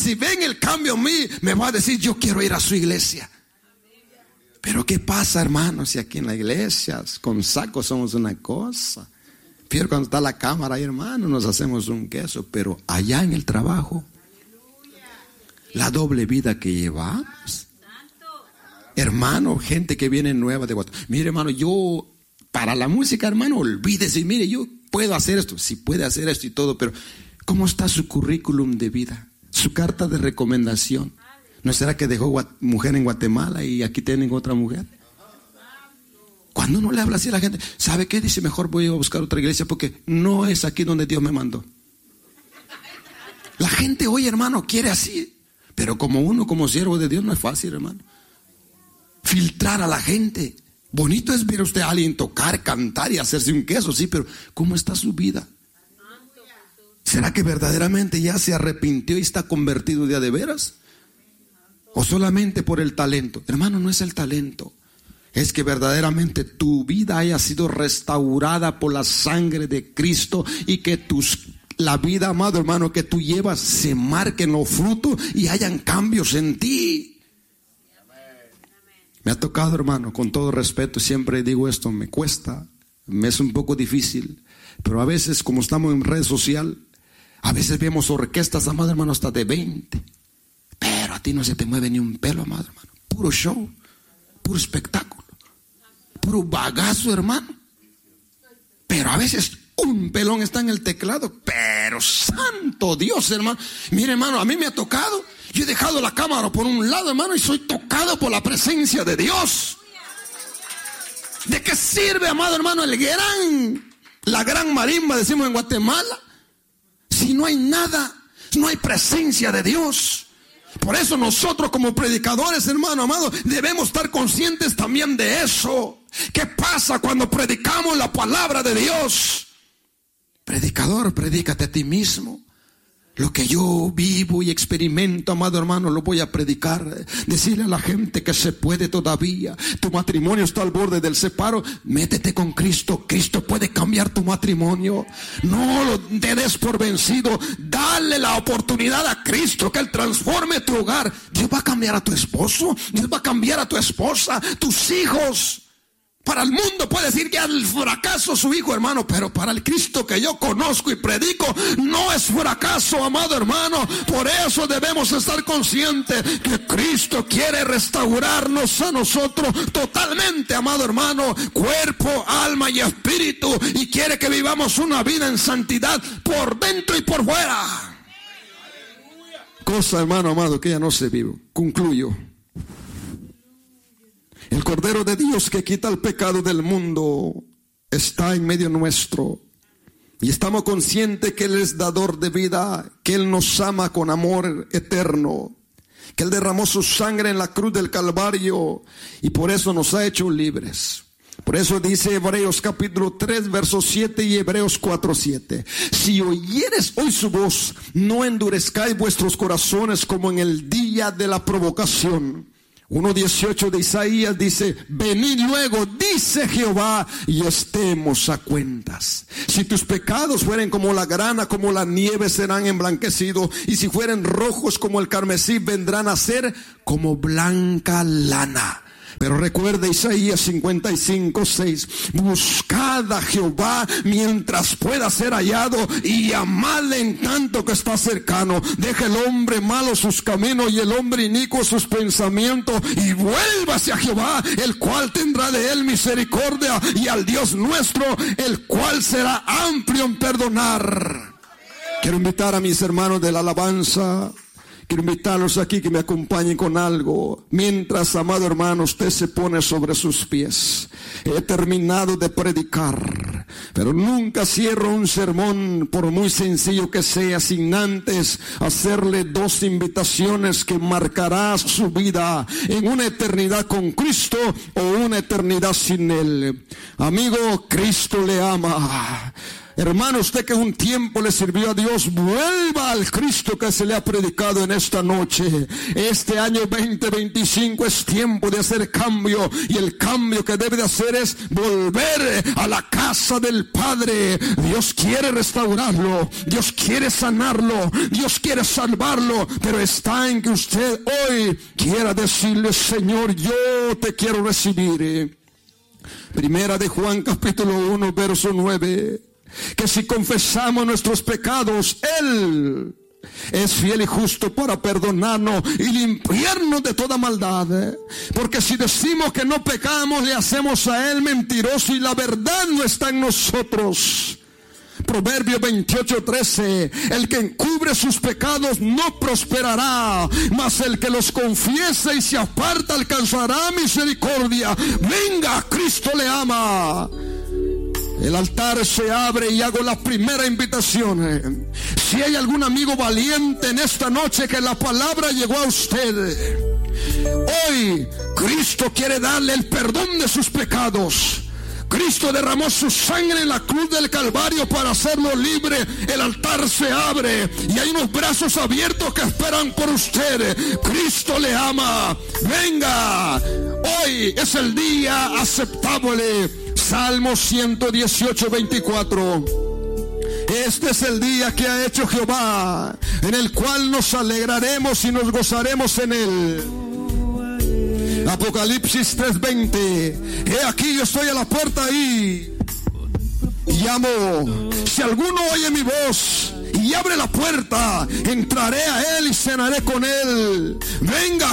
si ven el cambio en mí, me va a decir, yo quiero ir a su iglesia. Pero ¿qué pasa, hermanos? Si aquí en la iglesia con sacos somos una cosa. Pero cuando está la cámara ahí, hermano, nos hacemos un queso. Pero allá en el trabajo, la doble vida que llevamos. Hermano, gente que viene nueva de Guatemala. Mire, hermano, yo para la música, hermano, olvídese. Mire, yo puedo hacer esto. Sí, puede hacer esto y todo, pero ¿cómo está su currículum de vida? Su carta de recomendación. ¿No será que dejó mujer en Guatemala y aquí tienen otra mujer? Cuando uno le habla así a la gente, ¿sabe qué? Dice, mejor voy a buscar otra iglesia porque no es aquí donde Dios me mandó. La gente hoy, hermano, quiere así. Pero como uno, como siervo de Dios, no es fácil, hermano. Filtrar a la gente. Bonito es ver a usted a alguien tocar, cantar y hacerse un queso, sí, pero ¿cómo está su vida? ¿Será que verdaderamente ya se arrepintió y está convertido ya de veras? ¿O solamente por el talento? Hermano, no es el talento. Es que verdaderamente tu vida haya sido restaurada por la sangre de Cristo y que la vida, amado hermano, que tú llevas se marque en los frutos y hayan cambios en ti. Me ha tocado, hermano, con todo respeto, siempre digo esto, me cuesta, me es un poco difícil, pero a veces, como estamos en red social, a veces vemos orquestas, amado hermano, hasta de 20, pero a ti no se te mueve ni un pelo, amado hermano, puro show, puro espectáculo, puro bagazo, hermano, pero a veces un pelón está en el teclado, pero santo Dios, hermano. Mire, hermano, a mí me ha tocado. Yo he dejado la cámara por un lado, hermano, y soy tocado por la presencia de Dios. ¿De qué sirve, amado hermano, la gran marimba, decimos en Guatemala, si no hay nada, no hay presencia de Dios? Por eso nosotros como predicadores, hermano amado, debemos estar conscientes también de eso. ¿Qué pasa cuando predicamos la palabra de Dios? Predicador, predícate a ti mismo. Lo que yo vivo y experimento, amado hermano, lo voy a predicar. Decirle a la gente que se puede todavía. Tu matrimonio está al borde del separo. Métete con Cristo. Cristo puede cambiar tu matrimonio. No te des por vencido. Dale la oportunidad a Cristo que Él transforme tu hogar. Dios va a cambiar a tu esposo. Dios va a cambiar a tu esposa, tus hijos. Para el mundo puede decir que al fracaso su hijo, hermano, pero para el Cristo que yo conozco y predico no es fracaso, amado hermano. Por eso debemos estar conscientes que Cristo quiere restaurarnos a nosotros totalmente, amado hermano, cuerpo, alma y espíritu, y quiere que vivamos una vida en santidad por dentro y por fuera. Cosa, hermano amado, que ya no se vive. Concluyo. El Cordero de Dios que quita el pecado del mundo está en medio nuestro. Y estamos conscientes que Él es dador de vida, que Él nos ama con amor eterno, que Él derramó su sangre en la cruz del Calvario y por eso nos ha hecho libres. Por eso dice Hebreos capítulo 3 verso 7 y Hebreos 4, 7. Si oyeres hoy su voz, no endurezcáis vuestros corazones como en el día de la provocación. 1:18 de Isaías dice: venid luego, dice Jehová, y estemos a cuentas. Si tus pecados fueren como la grana, como la nieve, serán emblanquecidos, y si fueren rojos como el carmesí, vendrán a ser como blanca lana. Pero recuerda Isaías 55:6. Buscad a Jehová mientras pueda ser hallado, y amadle en tanto que está cercano. Deja el hombre malo sus caminos y el hombre inicuo sus pensamientos, y vuélvase a Jehová, el cual tendrá de él misericordia, y al Dios nuestro, el cual será amplio en perdonar. Quiero invitar a mis hermanos de la alabanza. Quiero invitarlos aquí que me acompañen con algo. Mientras, amado hermano, usted se pone sobre sus pies. He terminado de predicar, pero nunca cierro un sermón, por muy sencillo que sea, sin antes hacerle 2 invitaciones que marcará su vida en una eternidad con Cristo o una eternidad sin Él. Amigo, Cristo le ama. Hermano, usted que un tiempo le sirvió a Dios, vuelva al Cristo que se le ha predicado en esta noche. Este año 2025 es tiempo de hacer cambio, y el cambio que debe de hacer es volver a la casa del Padre. Dios quiere restaurarlo, Dios quiere sanarlo, Dios quiere salvarlo, pero está en que usted hoy quiera decirle: Señor, yo te quiero recibir. Primera de Juan capítulo 1 verso 9, que si confesamos nuestros pecados, Él es fiel y justo para perdonarnos y limpiarnos de toda maldad. Porque si decimos que no pecamos, le hacemos a Él mentiroso y la verdad no está en nosotros. Proverbio 28:13, el que encubre sus pecados no prosperará, mas el que los confiese y se aparta alcanzará misericordia. Venga, Cristo le ama. El altar se abre y hago la primera invitación. Si hay algún amigo valiente en esta noche que la palabra llegó a usted, hoy Cristo quiere darle el perdón de sus pecados. Cristo derramó su sangre en la cruz del Calvario para hacerlo libre. El altar se abre y hay unos brazos abiertos que esperan por usted. Cristo le ama. Venga, hoy es el día aceptable. Salmo 118:24. Este es el día que ha hecho Jehová, en el cual nos alegraremos y nos gozaremos en él. Apocalipsis 3:20. He aquí, yo estoy a la puerta y llamo. Si alguno oye mi voz y abre la puerta, entraré a él y cenaré con él. Venga,